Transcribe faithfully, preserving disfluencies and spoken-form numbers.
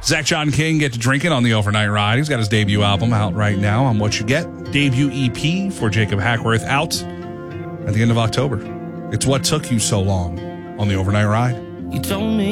Zach John King get to drinking on the overnight ride. He's got his debut album out right now on What You Get. Debut E P for Jacob Hackworth out at the end of October. It's What Took You So Long on the overnight ride. You told me